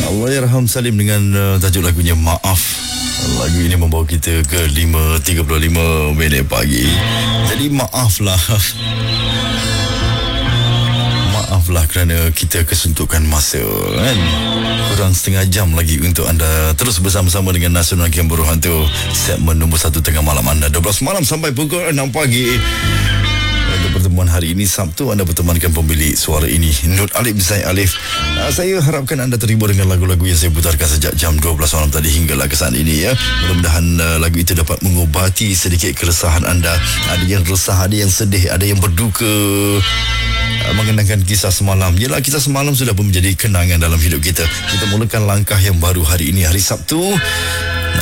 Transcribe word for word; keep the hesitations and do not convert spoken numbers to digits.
Allahyarham Salim dengan uh, tajuk lagunya Maaf. Lagu ini membawa kita ke lima tiga puluh lima minit pagi. Jadi maaflah. Maaflah kerana kita kesuntukan masa, kan? Kurang setengah jam lagi untuk anda terus bersama-sama dengan Nasional Kian Berhantu. Segmen nombor satu tengah malam anda, dua belas malam sampai pukul enam pagi. Pada pertemuan hari ini Sabtu, anda bertemankan pemilik suara ini, Nur Alif Zaid Alif. uh, Saya harapkan anda terhibur dengan lagu-lagu yang saya putarkan sejak jam dua belas malam tadi hinggalah ke saat ini, ya. Mudah-mudahan uh, lagu itu dapat mengubati sedikit keresahan anda. Ada yang resah, ada yang sedih, ada yang berduka uh, mengenangkan kisah semalam. Yelah, kisah semalam sudah pun menjadi kenangan dalam hidup kita. Kita mulakan langkah yang baru hari ini, hari Sabtu,